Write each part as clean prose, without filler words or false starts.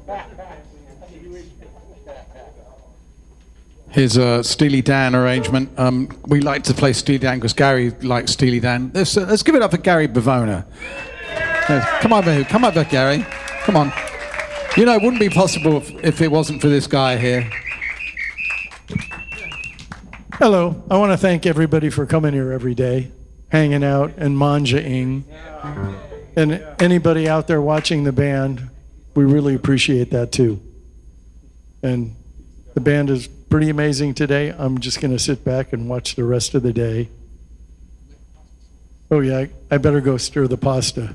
Here's a Steely Dan arrangement. We like to play Steely Dan because Gary likes Steely Dan. Let's give it up for Gary Bavona. Come over, Gary. Come on. You know, it wouldn't be possible if it wasn't for this guy here. Hello. I want to thank everybody for coming here every day, hanging out and manja-ing. And anybody out there watching the band, we really appreciate that too. And the band is pretty amazing today. I'm just going to sit back and watch the rest of the day. Oh yeah, I better go stir the pasta.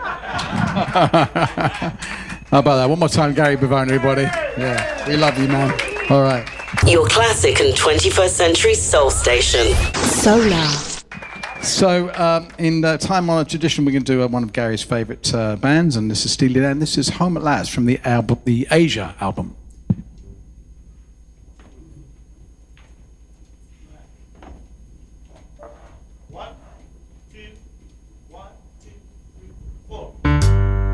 How about that? One more time, Gary Bavona, everybody. Yeah, we love you, man. All right. Your classic and 21st century soul station. Solar. So, in time-honored tradition, we're going to do one of Gary's favourite bands, and this is Steely Dan. This is Home at Last from the Asia album.